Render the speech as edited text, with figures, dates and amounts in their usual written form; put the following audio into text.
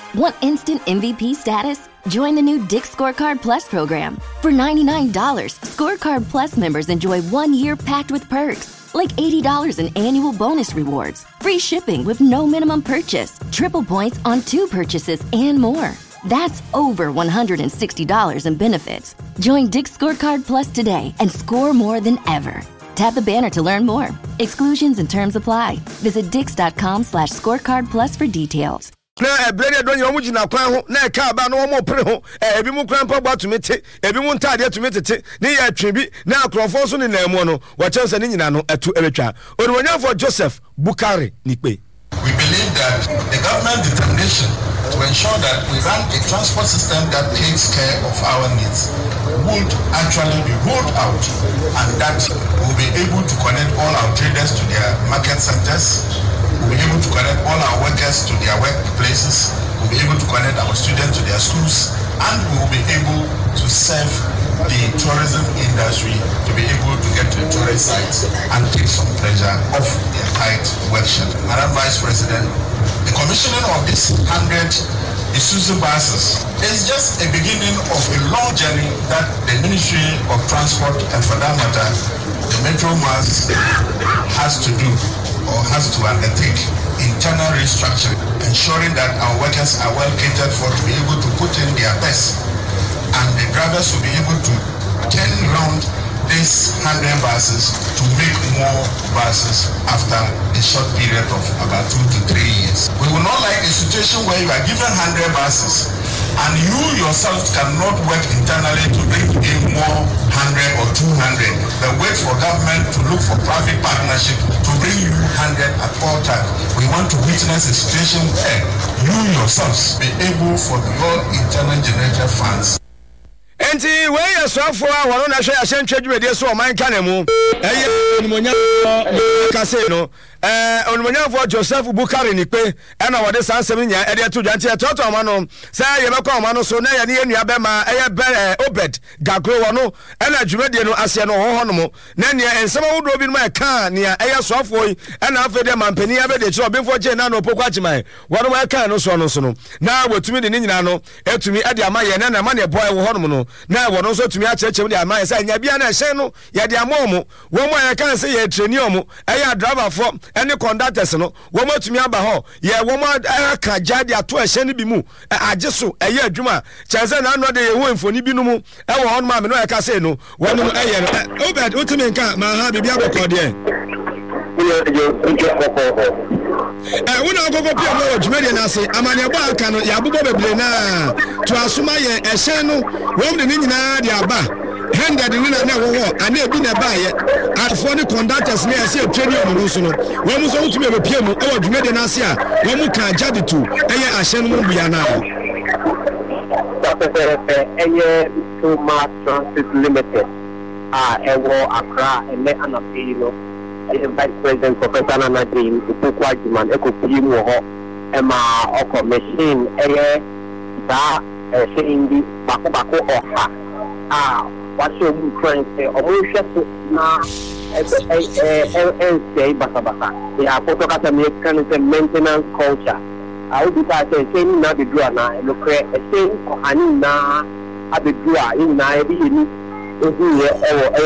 Want instant MVP status? Join the new Dick's Scorecard Plus program. For $99, Scorecard Plus members enjoy 1 year packed with perks, like $80 in annual bonus rewards, free shipping with no minimum purchase, triple points on 2 purchases, and more. That's over $160 in benefits. Join Dick's Scorecard Plus today and score more than ever. Tap the banner to learn more. Exclusions and terms apply. Visit dix.com/scorecardplus for details. Na blade don yo mugina kwan ho na ka ba no mo pre ho ebi mu kwan pa gba tumete ebi mu ntade tumete ne ya twibi na akrofo so ne namu no wa chance ne nyina no etu ebetwa onwonyafo Joseph Bukari Nikpe. We believe that the government determination to ensure that we run a transport system that takes care of our needs would actually be rolled out, and that we'll be able to connect all our traders to their market centers. We'll be able to connect all our workers to their workplaces. We'll be able to connect our students to their schools, and we will be able to serve the tourism industry to be able to get to the tourist sites and take some pressure off their tight work schedule. Madam Vice President, the commissioning of these 100 Isuzu buses is just a beginning of a long journey that the Ministry of Transport, and for that matter, the Metro Mass, has to do or has to undertake internal restructuring, ensuring that our workers are well catered for to be able to put in their best, and the drivers will be able to turn around these 100 buses to make more buses after a short period of about 2 to 3 years. We will not like a situation where you are given 100 buses and you yourself cannot work internally to bring in more 100 or 200, but wait for government to look for private partnership to bring you 100 at all times. We want to witness a situation where you yourselves be able for your internal generated funds. Enti we yesofo a wono na hwe ya hentwedwede so o man kanemu onimonya kase no onimonyafo Joseph Bukari Nikpe na wode sansem nya ede to dwante toto ma no say ye bekọ ma no so na ye ne nua be ma eye Obed Gagro wono na dwumede no ase no ho no na ne ensem wodo bi no ma ka ne eye sofo yi na afede mampani abede che obemfo che na no pokwa chiman wono ma ka no so no na wotumi de ne nyina no etumi ade ama ye na ma ne boy wo ho no na wono so tumi a chechem de ama ye say nya bia na hye no ye de amomo wo mo ye kan say ye trainee omo eye driver for any conductors no wo mo tumi aba ho ye wo mo aka jade ato hye ne bi mu ageso eye adwuma cheze na no de ye wo mfoni bi no mu e wo ho no ma me no ye ka say no wono no eye no Obed utumi nka ma ha bibia bokọ de una gogo pia mo dwumede na ase amane ba aka no ya bobo beble na to asoma ye ehye no wo de ni nyina de aba handed ni na wo ana ebi na ba ye afo ni conductors na ase trainee mu so no wo mu so utumi be pia mu e wo dwumede na ase a wo mu ka jade tu eye ahye no mu bia na eye to Mass Transit Limited ewo Accra ene anapi no Vice President Professor Nana James Ukwa Juman ekopi mu ho ema oko machine eye da seindi bako oha waso mu currency omo hweso na say basa ya photo kata me kan say maintenance culture awu ta say na be do na lokre say ko ani na abedua ina ebi ni ohu ye ewo